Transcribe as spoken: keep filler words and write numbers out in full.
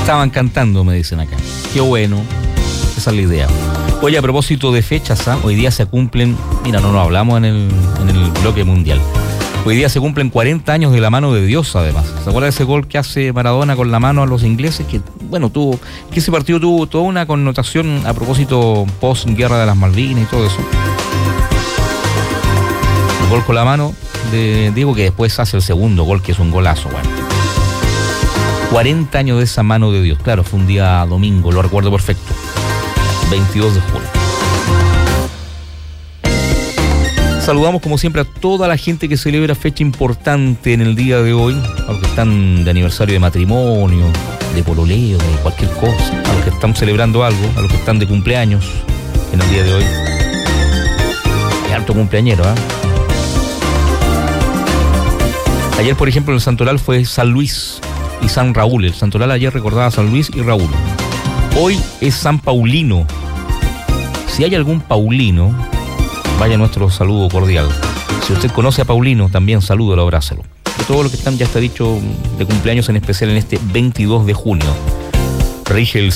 Estaban cantando, me dicen acá. Qué bueno, esa es la idea. Oye, a propósito de fechas, ¿eh? Hoy día se cumplen, mira, no nos hablamos en el, en el bloque mundial. Hoy día se cumplen cuarenta años de la mano de Dios, además. ¿Se acuerda de ese gol que hace Maradona con la mano a los ingleses? Que, bueno, tuvo, que ese partido tuvo toda una connotación a propósito post-guerra de las Malvinas y todo eso. El gol con la mano de Diego, que después hace el segundo gol, que es un golazo, bueno. cuarenta años de esa mano de Dios. Claro, fue un día domingo, lo recuerdo perfecto. veintidós de julio. Saludamos como siempre a toda la gente que celebra fecha importante en el día de hoy, a los que están de aniversario de matrimonio, de pololeo, de cualquier cosa, a los que están celebrando algo, a los que están de cumpleaños en el día de hoy. Es alto cumpleañero, ¿eh? Ayer, por ejemplo, en el Santoral fue San Luis y San Raúl. El Santoral ayer recordaba a San Luis y Raúl. Hoy es San Paulino. Si hay algún Paulino, vaya nuestro saludo cordial. Si usted conoce a Paulino, también salúdalo, abrázalo. De todos los que están, ya está dicho, de cumpleaños en especial en este veintidós de junio. Rige el